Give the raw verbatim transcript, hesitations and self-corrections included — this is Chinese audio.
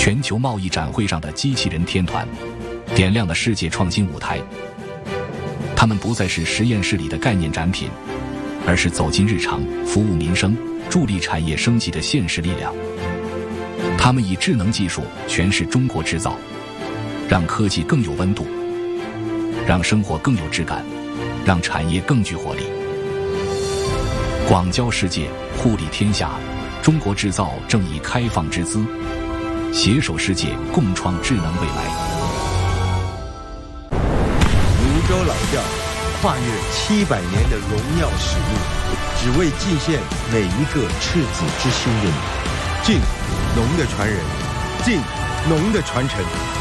全球贸易展会上的机器人天团，点亮了世界创新舞台。它们不再是实验室里的概念展品，而是走进日常、服务民生、助力产业升级的现实力量。它们以智能技术诠释中国制造，让科技更有温度，让生活更有质感，让产业更具活力。广交世界，互利天下，中国制造正以开放之姿，携手世界，共创智能未来。 泸州老窖跨越七百年的荣耀使命，只为祭献每一个赤子之心的你。敬农的传人，敬农的传承。